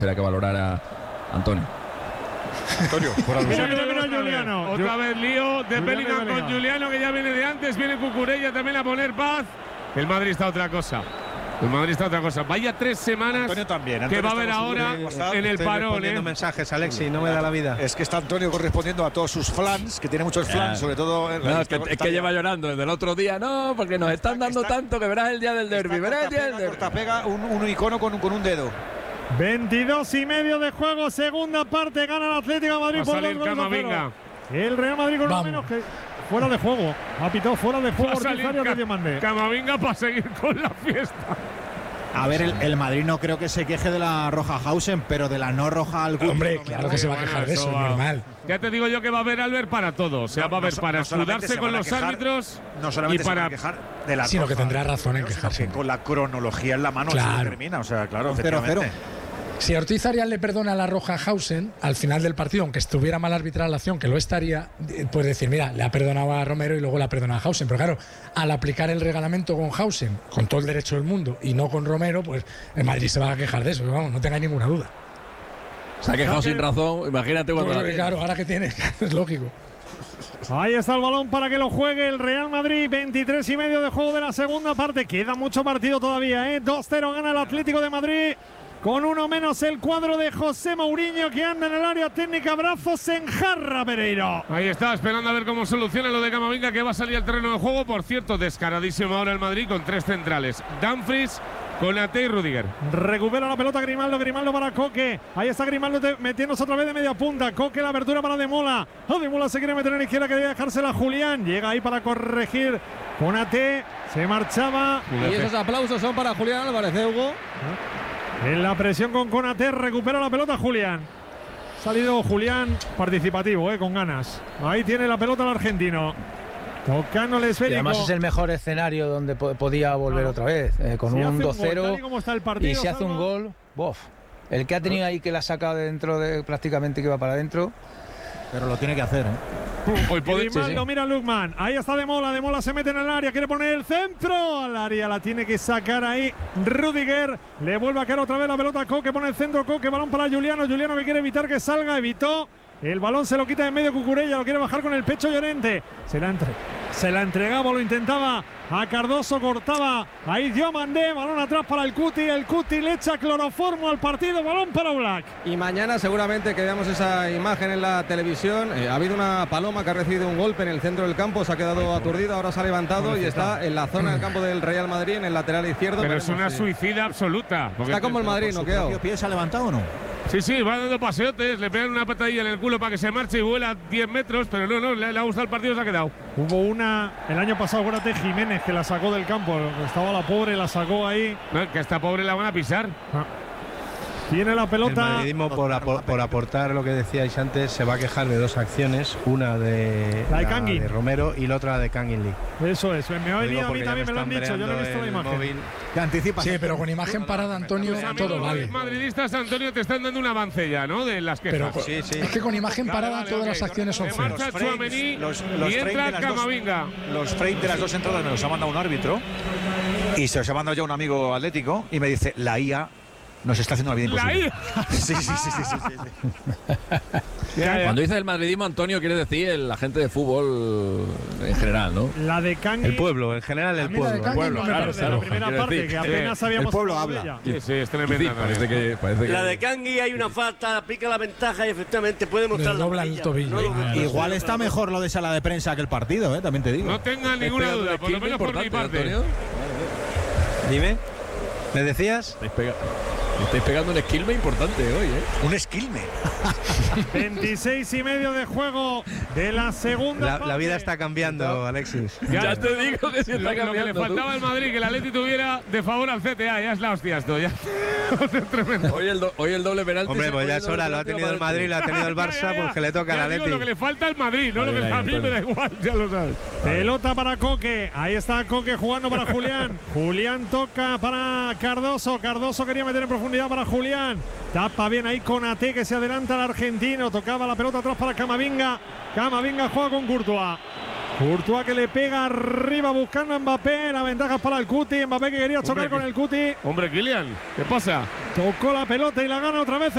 Será que valorara Antonio. Mira, Juliano. Otra vez lío de Bellingham con Juliano, que ya viene de antes. Viene Cucurella también a poner paz. El Madrid está otra cosa. Vaya 3 semanas Antonio también. que va a haber ahora en el parón. mensajes, Alexi, no me da la vida. Es que está Antonio correspondiendo a todos sus flans, que tiene muchos flans, sobre todo. Es que lleva llorando desde el otro día. No, porque nos están dando tanto que verás el día del derbi. Verás el día del derbi. Cortapega un icono con un dedo. 22 y medio de juego, segunda parte, gana el Atlético de Madrid por 2 goles a 0. El Real Madrid con uno menos que fuera de juego. Ha pitado fuera de juego Ortizario de Diamande. Camavinga para seguir con la fiesta. A ver, el Madrid no creo que se queje de la roja a Hausen, pero de la no roja al Cuti. Hombre, claro que se va a quejar de eso, es normal. Ya te digo yo que va a haber Albert para todo. O sea, va a haber para escudarse con los árbitros no solamente y para quejar de la sino roja, que tendrá razón en quejarse. con la cronología en la mano se termina. O sea, claro, 0-0. Si Ortiz Arias le perdona la roja a Hausen al final del partido, aunque estuviera mal arbitrada la acción, que lo estaría, pues decir, mira, le ha perdonado a Romero y luego le ha perdonado a Hausen. Pero claro, al aplicar el reglamento con Hausen, con todo el derecho del mundo, y no con Romero, pues el Madrid se va a quejar de eso, vamos, no tengáis ninguna duda. Se ha quejado sin razón, imagínate cuando pues, claro, ahora que tiene, es lógico. Ahí está el balón para que lo juegue el Real Madrid. 23 y medio de juego de la segunda parte. Queda mucho partido todavía, 2-0 gana el Atlético de Madrid. Con uno menos el cuadro de José Mourinho, que anda en el área técnica. Brazos en jarra, Pereiro. Ahí está, esperando a ver cómo soluciona lo de Camavinga, que va a salir al terreno de juego. Por cierto, descaradísimo ahora el Madrid con 3 centrales: Dumfries, Konaté y Rudiger. Recupera la pelota Grimaldo para Coque. Ahí está Grimaldo metiéndose otra vez de media punta. Coque, la abertura para Demola. Demola se quiere meter en la izquierda, quería dejársela a Julián. Llega ahí para corregir. Konaté se marchaba. Y esos aplausos son para Julián Álvarez, Hugo. En la presión con Konaté, recupera la pelota Julián. Salido Julián participativo, con ganas. Ahí tiene la pelota el argentino. Tocando el esférico. Y además es el mejor escenario donde podía volver otra vez. Con un 2-0 y si hace un gol, bof. El que ha tenido ahí que la saca dentro de prácticamente que va para adentro. Pero lo tiene que hacer, Grimaldo, mira Lukman. Ahí está Demola se mete en el área, quiere poner el centro al área, la tiene que sacar ahí Rudiger. Le vuelve a caer otra vez la pelota a Coque, pone el centro Coque, balón para Juliano que quiere evitar que salga, evitó. El balón se lo quita de medio Cucurella, lo quiere bajar con el pecho Llorente. Se la entregaba, lo intentaba a Cardoso, cortaba. Ahí Diamandé, balón atrás para el Cuti le echa cloroformo al partido, balón para Black. Y mañana seguramente que veamos esa imagen en la televisión. Ha habido una paloma que ha recibido un golpe en el centro del campo, se ha quedado aturdido, ahora se ha levantado y está en la zona del campo del Real Madrid, en el lateral izquierdo. Pero es una suicida absoluta. Está como el Madrid, noqueado. ¿Pie se ha levantado o no? Sí, va dando paseotes, le pegan una patadilla en el culo para que se marche y vuela 10 metros, pero no, le ha gustado el partido, se ha quedado. Hubo una, el año pasado, acuérdate, Jiménez, que la sacó del campo, estaba la pobre, la sacó ahí. No, que a esta pobre la van a pisar. Tiene la pelota. El madridismo, por aportar lo que decíais antes, se va a quejar de 2 acciones, una de Romero y la otra de Kangin Lee. Eso es, me ha venido a mí también, me lo han dicho, yo no he visto la imagen. Te anticipas. Sí, pero con imagen parada, Antonio, pues todo vale. Los madridistas, Antonio, te están dando un avance ya, ¿no? De las quejas. Pero, es que con imagen parada todas las acciones son feas. Marcha Tchouaméni y entra Camavinga. Los frames de las 2 entradas me los ha mandado un árbitro y se los ha mandado ya un amigo atlético y me dice, la IA nos está haciendo la vida imposible. ¿La IA? Sí. Cuando dice el madridismo, Antonio, quiere decir la gente de fútbol en general, ¿no? La de Kangin. El pueblo, en general el pueblo. Claro, la primera parte, que apenas sabíamos. El pueblo habla. Sí, es tremenda. Parece que la de Kangui hay una falta, aplica la ventaja y efectivamente puede mostrar la dobla el tobillo. Igual está mejor lo de sala de prensa que el partido, también te digo. No tengan ninguna duda, por lo menos por mi parte. Antonio. Dime, ¿me decías? Estáis pegando un esquilme importante hoy, Un esquilme. 26 y medio de juego de la segunda parte. La vida está cambiando, Alexis. Ya te digo que sí está cambiando. Lo que le faltaba al Madrid, que el Atleti tuviera de favor al CTA, ya es la hostia esto, ya. Es tremendo. Hoy el doble penalti. Hombre, pues ya es hora, lo ha tenido el Madrid, lo ha tenido el Barça, pues que le toca al Atleti. Lo que le falta al Madrid, no lo que a mí me da igual, ya lo sabes. Pelota para Coque, ahí está Coque jugando para Julián. Julián toca para Cardoso, Cardoso quería meter en profundidad para Julián. Tapa bien ahí Konaté, que se adelanta al argentino. Tocaba la pelota atrás para Camavinga. Camavinga juega con Courtois. Courtois que le pega arriba buscando a Mbappé. La ventaja es para el Cuti. Mbappé que quería chocar con el Cuti. Hombre, Kylian, ¿qué pasa? Tocó la pelota y la gana otra vez.